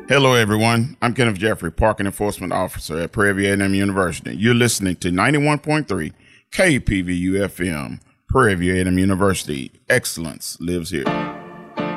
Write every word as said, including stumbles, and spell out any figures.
Hello, everyone. I'm Kenneth Jeffrey, Parking Enforcement Officer at Prairie View A and M University. You're listening to ninety-one point three K P V U F M, Prairie View A and M University. Excellence lives here.